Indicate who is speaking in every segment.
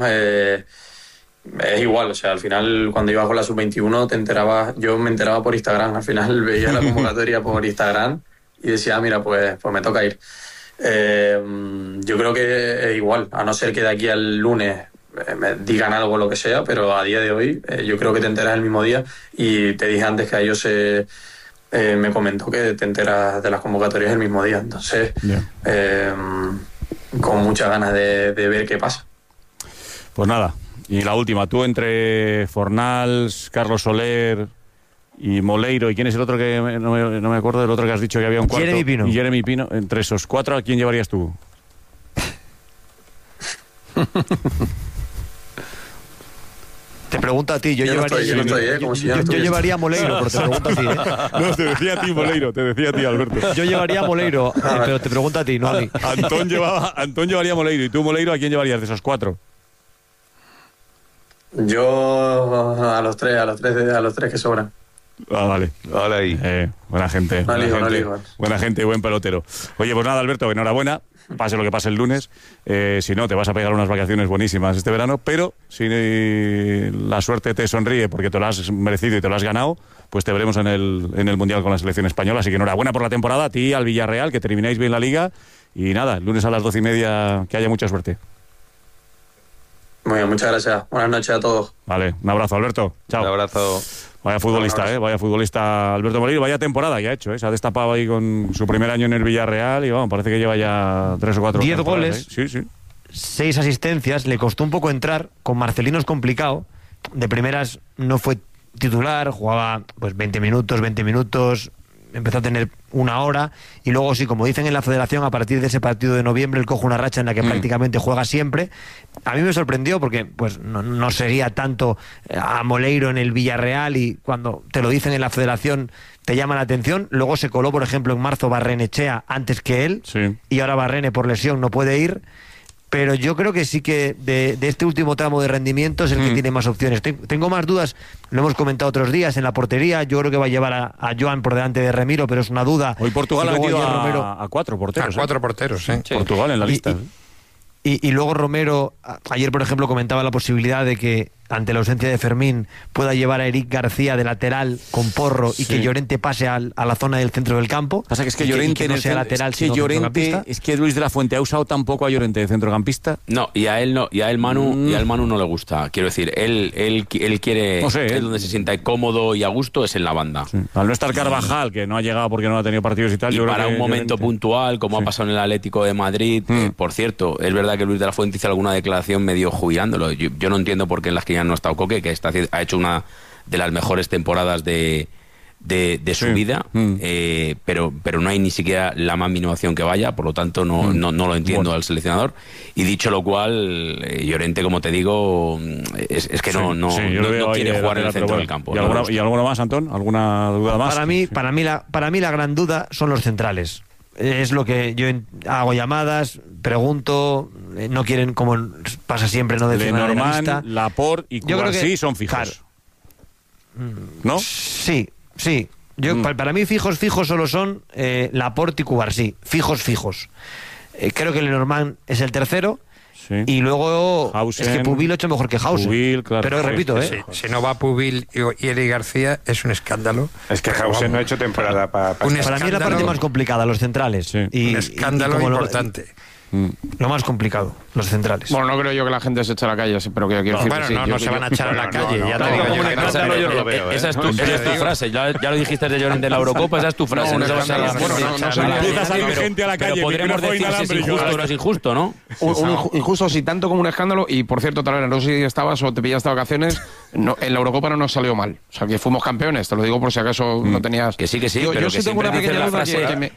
Speaker 1: Es igual, o sea, al final cuando ibas con la sub-21 yo me enteraba por Instagram, al final veía la convocatoria por Instagram y decía, mira, pues me toca ir. Yo creo que es igual, a no ser que de aquí al lunes me digan algo, lo que sea, pero a día de hoy yo creo que te enteras el mismo día, y te dije antes que a ellos me comentó que te enteras de las convocatorias el mismo día, entonces con muchas ganas de ver qué pasa.
Speaker 2: Pues nada, y la última, tú entre Fornals, Carlos Soler y Moleiro, ¿y quién es el otro que no me acuerdo del otro que has dicho que había un cuarto?
Speaker 3: Jeremy Pino.
Speaker 2: Y Jeremy Pino, entre esos cuatro, ¿a quién llevarías tú?
Speaker 3: Te pregunto a ti, yo llevaría a Moleiro, pero te pregunto a ti,
Speaker 2: No, te decía a ti, Moleiro, te decía a ti, Alberto.
Speaker 3: Yo llevaría a Moleiro, pero te pregunto a ti, no a mí.
Speaker 2: Antón llevaría a Moleiro, y tú, Moleiro, ¿a quién llevarías de esos cuatro?
Speaker 1: Yo a los tres que sobran.
Speaker 2: Ah, vale.
Speaker 4: Vale ahí.
Speaker 2: Buena gente. Buena gente y buen pelotero. Oye, pues nada, Alberto, enhorabuena. Pase lo que pase el lunes. Si no, te vas a pegar unas vacaciones buenísimas este verano, pero si la suerte te sonríe porque te lo has merecido y te lo has ganado, pues te veremos en el Mundial con la selección española. Así que enhorabuena por la temporada, a ti, al Villarreal, que termináis bien la Liga. Y nada, el lunes a las 12:30, que haya mucha suerte.
Speaker 1: Muy bien, muchas gracias. Buenas noches a todos.
Speaker 2: Vale, un abrazo, Alberto. Chao.
Speaker 4: Un abrazo.
Speaker 2: Vaya futbolista, vaya futbolista Alberto Moleiro, vaya temporada que ha hecho, se ha destapado ahí con su primer año en el Villarreal y vamos, parece que lleva ya 3 o 4
Speaker 3: 10 goles,
Speaker 2: Sí.
Speaker 3: 6 asistencias, le costó un poco entrar, con Marcelino es complicado, de primeras no fue titular, jugaba pues 20 minutos, empezó a tener una hora y luego sí, como dicen en la federación, a partir de ese partido de noviembre él coge una racha en la que prácticamente juega siempre. A mí me sorprendió porque pues no seguía tanto a Moleiro en el Villarreal y cuando te lo dicen en la federación te llama la atención. Luego se coló, por ejemplo, en marzo Barrenechea antes que él, y ahora Barrene por lesión no puede ir. Pero yo creo que sí que de este último tramo de rendimiento es el que tiene más opciones. Tengo más dudas, lo hemos comentado otros días, en la portería. Yo creo que va a llevar a Joan por delante de Remiro, pero es una duda.
Speaker 2: Hoy Portugal ha metido a 4 porteros.
Speaker 5: A 4 porteros, sí.
Speaker 2: Portugal en la lista.
Speaker 3: Y luego Romero, ayer por ejemplo comentaba la posibilidad de que ante la ausencia de Fermín pueda llevar a Eric García de lateral con Porro y que Llorente pase a la zona del centro del campo.
Speaker 2: Pasa que es que Llorente
Speaker 3: no sea lateral, sino
Speaker 2: Llorente, es que Luis de la Fuente ha usado tampoco a Llorente de centrocampista.
Speaker 6: No, y a él Manu no le gusta. Quiero decir, él quiere, es donde se sienta cómodo y a gusto, es en la banda.
Speaker 2: Sí. Al no estar Carvajal, que no ha llegado porque no ha tenido partidos y tal.
Speaker 6: Y
Speaker 2: yo
Speaker 6: para
Speaker 2: creo que
Speaker 6: un momento puntual, como ha pasado en el Atlético de Madrid, por cierto, es verdad que Luis de la Fuente hizo alguna declaración medio jubilándolo. Yo no entiendo por qué en las que ya no ha estado Coque, que ha hecho una de las mejores temporadas de su vida, pero no hay ni siquiera la más mínima opción que vaya, por lo tanto no lo entiendo al seleccionador. Y dicho lo cual, Llorente, como te digo, es que no quiere jugar en el centro del campo.
Speaker 2: ¿Y alguno más, Antón? ¿Alguna duda más?
Speaker 3: Para mí la gran duda son los centrales. Es lo que yo hago llamadas, pregunto, no quieren, como pasa siempre, no decir nada de la lista.
Speaker 2: Laporte y Cubarsí son fijos.
Speaker 3: Claro.
Speaker 2: ¿No?
Speaker 3: Sí. Para mí fijos solo son Laporte y Cubarsí. Fijos. Creo que Lenormand es el tercero. Sí. Y luego Hausen, es que Pubil lo ha hecho mejor que Hausen. Claro, pero repito,
Speaker 5: si no va Pubil y Eric García es un escándalo.
Speaker 4: Es que Hausen no ha hecho temporada para
Speaker 3: mí es la parte más complicada, los centrales.
Speaker 5: Sí. Un escándalo importante.
Speaker 3: Lo más complicado, los centrales.
Speaker 7: Bueno, no creo yo que la gente se eche a la calle, pero quiero decir que sí.
Speaker 5: No se van a echar a la calle, ya te digo
Speaker 6: yo lo veo. Esa es tu frase, ya lo dijiste de Llorente en la Eurocopa, esa es tu frase. No se va a
Speaker 2: salir gente a la calle.
Speaker 6: Pero podríamos decir si es injusto o no es injusto, ¿no?
Speaker 7: Injusto, sí, tanto como un escándalo. Y por cierto, Talavera, no sé si estabas o te pillaste de vacaciones, en la Eurocopa no nos salió mal. O sea, que fuimos campeones, te lo digo por si acaso no tenías...
Speaker 6: Que sí, pero que siempre dice la frase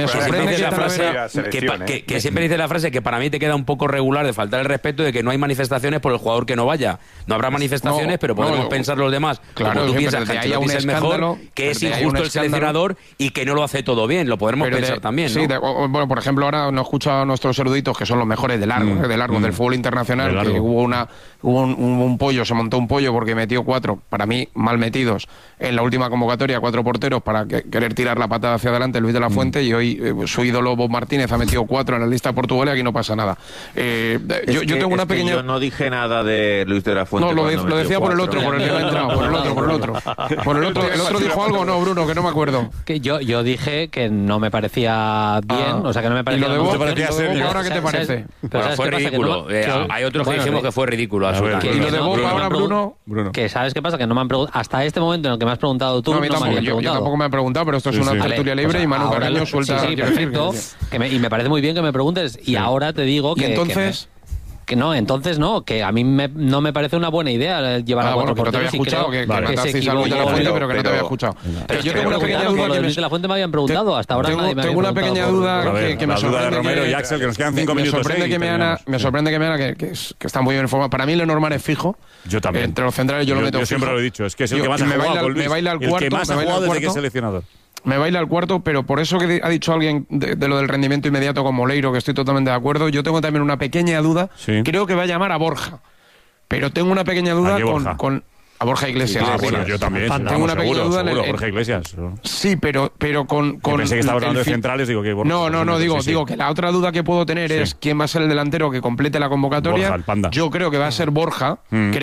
Speaker 6: que siempre dice la frase que para mí te queda un poco regular de faltar el respeto de que no hay manifestaciones por el jugador que no vaya. No habrá manifestaciones, pero podemos pensar los demás.
Speaker 7: Claro,
Speaker 6: como tú piensas que Ancelotti es el mejor, que es injusto el seleccionador y que no lo hace todo bien. Lo podremos pensar también, ¿no?
Speaker 7: Sí, bueno, por ejemplo, ahora no he escuchado a nuestros eruditos, que son los mejores de largo, del fútbol internacional, que hubo un pollo, se montó un pollo porque metió 4, para mí, mal metidos, en la última convocatoria, 4 porteros para querer tirar la patada hacia adelante Luis de la Fuente, y hoy su ídolo Bob Martínez ha metido 4 en la lista de Portugal y aquí no pasa nada. Yo tengo una pequeña...
Speaker 8: Yo no dije nada de Luis de la Fuente.
Speaker 7: No, lo decía por el otro, por el que no ha entrado, por el otro. ¿El otro dijo algo o no, Bruno? Que no me acuerdo.
Speaker 9: Que yo dije que no me parecía bien, o sea, que no me parecía...
Speaker 7: ¿Y lo de Bob ahora qué te parece?
Speaker 6: Fue ridículo. Hay otros que dijimos que fue ridículo.
Speaker 7: ¿Y lo de Bob ahora, Bruno?
Speaker 9: Que ¿sabes qué pasa? Que no me han preguntado... Hasta este momento en el que me has preguntado tú, no me habían preguntado.
Speaker 7: Yo tampoco me han preguntado, pero esto es una tertulia libre y Manu Carreño suelta...
Speaker 9: Sí, perfecto. Y me parece muy bien que me preguntes. Y ahora te digo que...
Speaker 7: ¿Y entonces?
Speaker 9: Entonces no, que a mí no me parece una buena idea llevar a cuatro porteros.
Speaker 7: Pero te había escuchado, que matasteis a Luis de la Fuente, pero que no te había escuchado.
Speaker 9: Pero yo tengo una pequeña duda que Luis de la Fuente me habían preguntado, hasta ahora nadie me había preguntado.
Speaker 7: Tengo una pequeña duda que me sorprende.
Speaker 2: De Romero y Axel, que nos quedan 5 minutos.
Speaker 7: Me sorprende que Meana, que está muy bien informado. Para mí Lenormand es fijo.
Speaker 2: Yo también.
Speaker 7: Entre los centrales yo lo meto fijo.
Speaker 2: Yo siempre lo he dicho, es que es el que más ha jugado con Luis.
Speaker 7: Me baila al cuarto.
Speaker 2: El que más ha jugado desde que es seleccionador.
Speaker 7: Me baila al cuarto, pero por eso que ha dicho alguien de lo del rendimiento inmediato con Moleiro, que estoy totalmente de acuerdo, yo tengo también una pequeña duda.
Speaker 2: Sí.
Speaker 7: Creo que va a llamar a Borja, pero tengo una pequeña duda con a Borja Iglesias.
Speaker 2: Bueno, yo también.
Speaker 7: Tengo una pequeña duda
Speaker 2: seguro, Borja Iglesias.
Speaker 7: Sí, pero con
Speaker 2: pensé que estaba hablando de centrales, digo que Borja.
Speaker 7: No, digo que la otra duda que puedo tener es quién va a ser el delantero que complete la convocatoria.
Speaker 2: Borja, el Panda.
Speaker 7: Yo creo que va a ser Borja,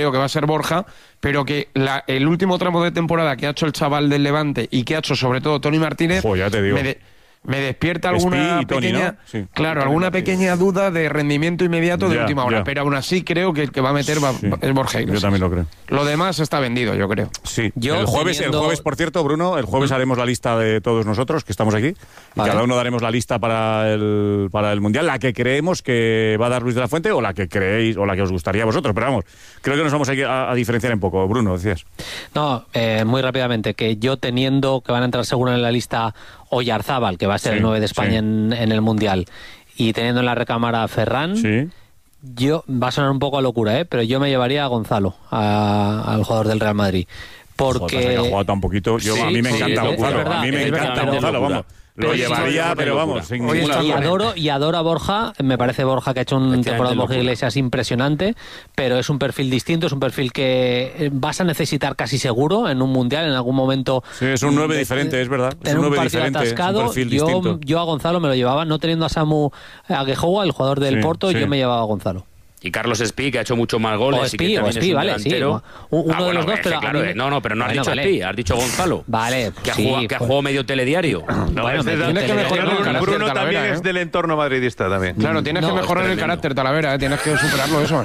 Speaker 7: pero que el último tramo de temporada que ha hecho el chaval del Levante y que ha hecho sobre todo Toni Martínez,
Speaker 2: ya te digo.
Speaker 7: me despierta alguna pequeña, Tony, ¿no? Alguna pequeña duda de rendimiento inmediato de última hora, pero aún así creo que el que va a meter es Borja Iglesias.
Speaker 2: Yo también lo creo.
Speaker 7: Lo demás está vendido, yo creo.
Speaker 2: Sí. El jueves, por cierto, Bruno, el jueves haremos la lista de todos nosotros que estamos aquí y cada uno daremos la lista para el Mundial, la que creemos que va a dar Luis de la Fuente o la que creéis o la que os gustaría a vosotros, pero vamos, creo que nos vamos a diferenciar un poco. Bruno, decías.
Speaker 9: No, muy rápidamente, que yo teniendo que van a entrar seguro en la lista Oyarzábal, que va a ser el 9 de España en el Mundial, y teniendo en la recámara a Ferran, yo va a sonar un poco a locura, pero yo me llevaría a Gonzalo, al jugador del Real Madrid. Porque
Speaker 2: ha jugado tan poquito. A mí me encanta Gonzalo. A mí me encanta Gonzalo, vamos. Lo llevaría, pero vamos, sin ninguna duda.
Speaker 9: Y adoro a Borja, me parece Borja que ha hecho un temporada de Borja Iglesias impresionante, pero es un perfil distinto, es un perfil que vas a necesitar casi seguro en un Mundial, en algún momento.
Speaker 2: Sí, es un 9 diferente, es verdad. Es un 9 diferente, atascado, es un perfil distinto.
Speaker 9: Yo a Gonzalo me lo llevaba, no teniendo a Samu Aguejoa, el jugador del Porto, yo me llevaba a Gonzalo.
Speaker 6: Y Carlos Espí, que ha hecho muchos más goles.
Speaker 9: O Espí, vale, delantero. Sí. Uno de los dos, pero...
Speaker 6: Claro, pero no has dicho Espí, has dicho Gonzalo.
Speaker 9: Vale.
Speaker 6: Que ha jugado medio telediario.
Speaker 7: Tienes que mejorar el carácter,
Speaker 8: Bruno
Speaker 7: Talavera,
Speaker 8: también es del entorno madridista también.
Speaker 7: Claro, tienes que mejorar el carácter, Talavera, tienes que superarlo eso.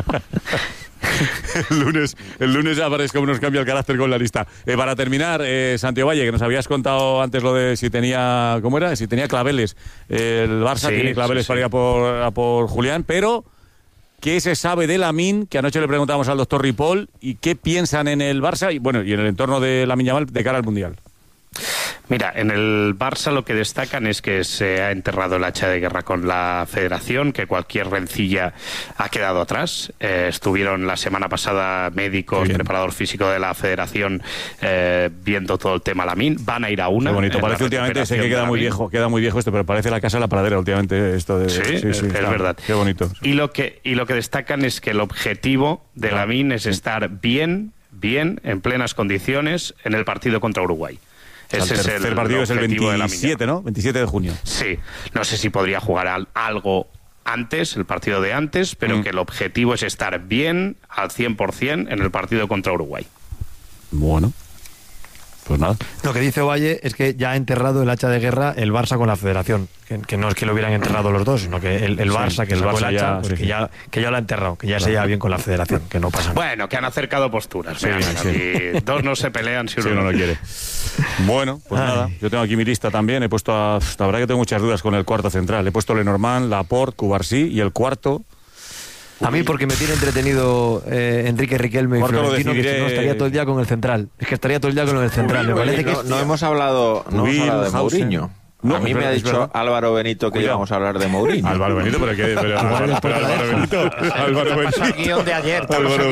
Speaker 2: El lunes ya parece cómo nos cambia el carácter con la lista. Para terminar, Santiago Valle, que nos habías contado antes lo de si tenía... ¿Cómo era? Si tenía claveles. El Barça tiene claveles para ir a por Julián, pero... ¿Qué se sabe de Lamine? Que anoche le preguntamos al doctor Ripoll. ¿Y qué piensan en el Barça y en el entorno de Lamine Yamal de cara al Mundial?
Speaker 10: Mira, en el Barça lo que destacan es que se ha enterrado el hacha de guerra con la Federación, que cualquier rencilla ha quedado atrás. Estuvieron la semana pasada médicos, preparador físico de la Federación viendo todo el tema Lamine. Van a ir a una.
Speaker 2: Qué bonito, parece últimamente, sé que queda muy viejo esto, pero parece la casa de la pradera últimamente esto de...
Speaker 10: Sí, es verdad.
Speaker 2: Qué bonito.
Speaker 10: Y lo que destacan es que el objetivo de Lamine es estar bien, en plenas condiciones en el partido contra Uruguay.
Speaker 2: Ese es el tercer partido, es el 27, ¿no? 27 de junio.
Speaker 10: Sí, no sé si podría jugar algo antes, el partido de antes, pero que el objetivo es estar bien al 100% en el partido contra Uruguay.
Speaker 2: Bueno, pues nada.
Speaker 3: Lo que dice Valle es que ya ha enterrado el hacha de guerra el Barça con la Federación, que no es que lo hubieran enterrado los dos, sino que el Barça, que sacó el hacha, pues que ya lo ha enterrado, que ya se lleva bien con la Federación, que no pasa nada.
Speaker 10: Bueno, que han acercado posturas. Y dos no se pelean si uno
Speaker 2: no lo quiere. Bueno, pues nada, yo tengo aquí mi lista también, he puesto la verdad que tengo muchas dudas con el cuarto central, he puesto Lenormand, Laporte, Cubarsí y el cuarto...
Speaker 3: A mí porque me tiene entretenido Enrique Riquelme y Florentino, que si no estaría todo el día con el central. Es que estaría todo el día con el central. Me parece que
Speaker 8: no hemos hablado de Mourinho. A mí me ha dicho Álvaro Benito que íbamos a hablar de Mourinho.
Speaker 2: Álvaro Benito, pero Álvaro Benito.
Speaker 11: Estamos aquí de ayer.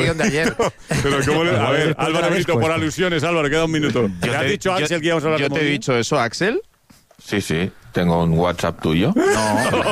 Speaker 2: Pero ¿cómo le... A ver, Álvaro Benito, por alusiones, Álvaro, queda un minuto. ¿Te has dicho Axel que íbamos a hablar de Mourinho?
Speaker 8: ¿Yo te he dicho eso, Axel? Sí. ¿Tengo un WhatsApp tuyo? No.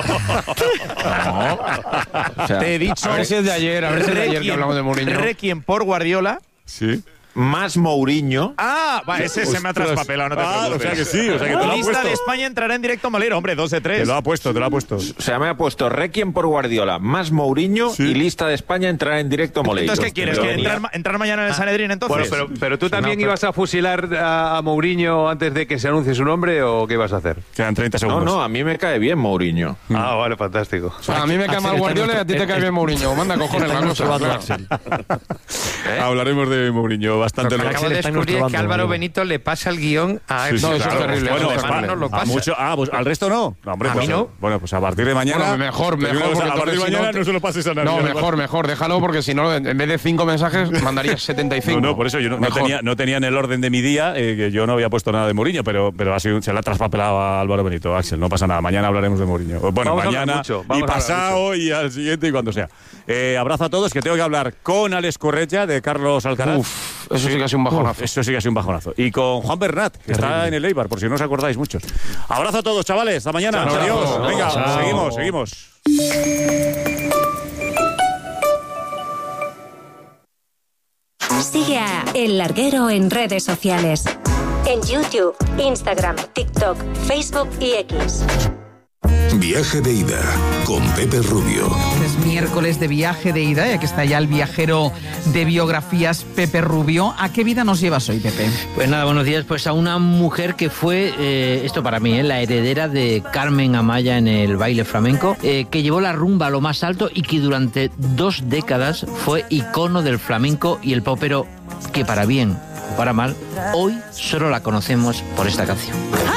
Speaker 11: O sea, te he dicho...
Speaker 7: A ver si es de ayer, que hablamos de Mourinho.
Speaker 11: Requiem por Guardiola.
Speaker 2: Sí.
Speaker 8: más Mourinho.
Speaker 2: Ese se me ha traspapelado, no te preocupes. O sea que sí, o sea que te lo ha
Speaker 12: Lista
Speaker 2: puesto.
Speaker 12: de España entrará en directo Molero, hombre, 2 de 3.
Speaker 2: Te lo ha puesto.
Speaker 8: O sea, me ha puesto Requiem por Guardiola, más Mourinho y lista de España entrará en directo Moleiro.
Speaker 12: Entonces, ¿qué quieres? ¿Entrar mañana en el Sanedrín entonces?
Speaker 13: Bueno, pero tú también ibas a fusilar a Mourinho antes de que se anuncie su nombre, ¿o qué ibas a hacer?
Speaker 2: Quedan 30 segundos.
Speaker 8: No, a mí me cae bien Mourinho.
Speaker 13: Vale, fantástico.
Speaker 7: A mí me cae mal Guardiola y a ti te cae bien Mourinho. Manda cojones la cosa.
Speaker 2: Hablaremos de Mourinho bastante.
Speaker 5: Acabo de descubrir que Álvaro Benito le pasa el guión a él.
Speaker 7: No, eso es terrible.
Speaker 2: Bueno,
Speaker 5: no lo pasa.
Speaker 2: Pues al resto no. Hombre,
Speaker 5: a mí no.
Speaker 2: Bueno, pues a partir de mañana.
Speaker 7: Bueno, mejor.
Speaker 2: A partir de mañana no se lo pases a nadie.
Speaker 7: No, mejor. Déjalo, porque si no, en vez de 5 mensajes, mandarías 75.
Speaker 2: No, por eso yo no tenía en el orden de mi día, que yo no había puesto nada de Mourinho, pero se le ha traspapelado a Álvaro Benito. Axel, no pasa nada. Mañana hablaremos de Mourinho. Bueno, mañana y pasado y al siguiente y cuando sea. Abrazo a todos, que tengo que hablar con Alex Correia de Carlos Alcaraz.
Speaker 7: Eso sí que ha sido un bajonazo.
Speaker 2: Eso sí que ha sido un bajonazo. Y con Juan Bernat, que está en el Eibar, por si no os acordáis muchos. Abrazo a todos, chavales. Hasta mañana. Adiós. Venga, seguimos.
Speaker 14: Sigue a El Larguero en redes sociales. En YouTube, Instagram, TikTok, Facebook y X.
Speaker 15: Viaje de ida con Pepe Rubio.
Speaker 16: Es miércoles de viaje de ida, ya que está ya el viajero de biografías Pepe Rubio. ¿A qué vida nos llevas hoy, Pepe?
Speaker 17: Pues nada, buenos días. Pues a una mujer que fue, esto para mí, la heredera de Carmen Amaya en el baile flamenco, que llevó la rumba a lo más alto y que durante 2 décadas fue icono del flamenco y el popero, que para bien o para mal, hoy solo la conocemos por esta canción.